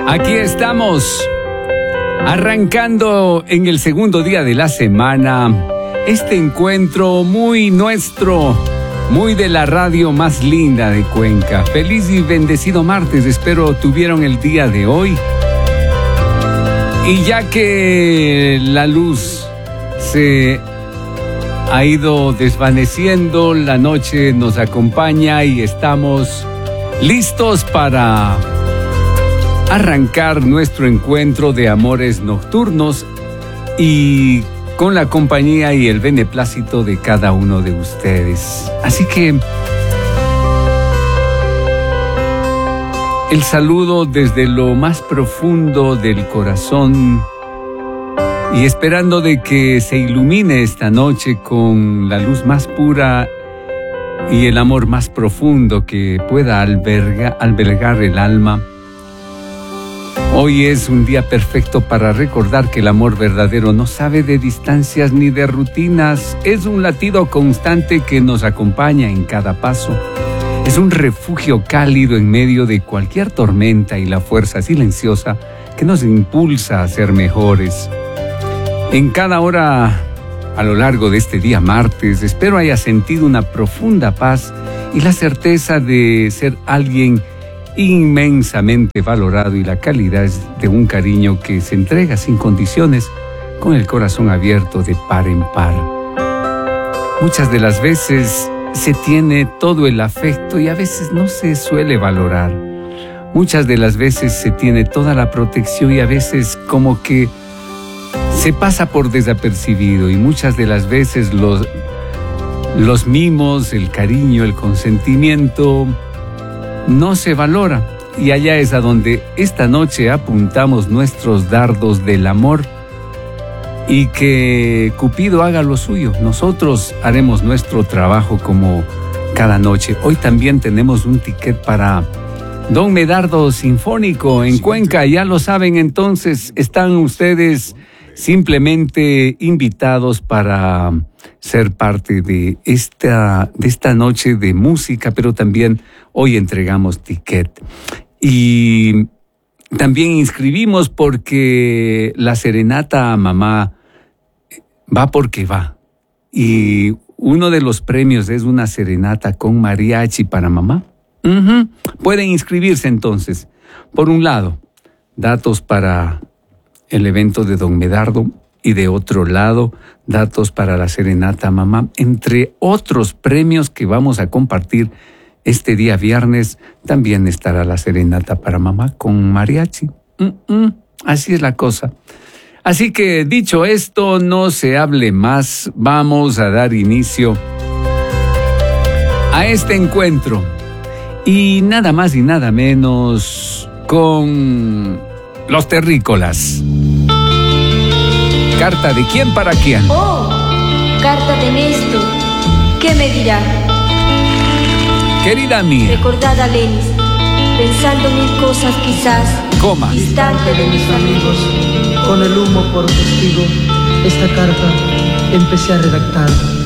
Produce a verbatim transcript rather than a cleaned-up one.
Aquí estamos, arrancando en el segundo día de la semana, este encuentro muy nuestro, muy de la radio más linda de Cuenca. Feliz y bendecido martes, espero tuvieron el día de hoy. Y ya que la luz se ha ido desvaneciendo, la noche nos acompaña y estamos listos para arrancar nuestro encuentro de amores nocturnos y con la compañía y el beneplácito de cada uno de ustedes. Así que el saludo desde lo más profundo del corazón y esperando de que se ilumine esta noche con la luz más pura y el amor más profundo que pueda alberga, albergar el alma. Hoy es un día perfecto para recordar que el amor verdadero no sabe de distancias ni de rutinas. Es un latido constante que nos acompaña en cada paso. Es un refugio cálido en medio de cualquier tormenta y la fuerza silenciosa que nos impulsa a ser mejores. En cada hora a lo largo de este día martes, espero haya sentido una profunda paz y la certeza de ser alguien inmensamente valorado y la calidad de un cariño que se entrega sin condiciones, con el corazón abierto de par en par. Muchas de las veces se tiene todo el afecto y a veces no se suele valorar. Muchas de las veces se tiene toda la protección y a veces como que se pasa por desapercibido, y muchas de las veces los, los mimos, el cariño, el consentimiento no se valora, y allá es a donde esta noche apuntamos nuestros dardos del amor y que Cupido haga lo suyo. Nosotros haremos nuestro trabajo como cada noche. Hoy también tenemos un ticket para Don Medardo Sinfónico en Cuenca, ya lo saben, entonces están ustedes simplemente invitados para ser parte de esta, de esta noche de música, pero también hoy entregamos ticket. Y también inscribimos porque la serenata a mamá va porque va. Y uno de los premios es una serenata con mariachi para mamá. Uh-huh. Pueden inscribirse entonces. Por un lado, datos para el evento de Don Medardo, y de otro lado, datos para la serenata mamá, entre otros premios que vamos a compartir este día viernes. También estará la serenata para mamá con mariachi. Mm-mm, así es la cosa. Así que dicho esto, no se hable más, vamos a dar inicio a este encuentro. Y nada más y nada menos con Los Terrícolas. ¿Carta de quién para quién? Oh, carta de Néstor. ¿Qué me dirá? Querida mía. Recordada Lenis, pensando mil cosas quizás. Coma. Distante de mis amigos. Con el humo por testigo, esta carta empecé a redactar.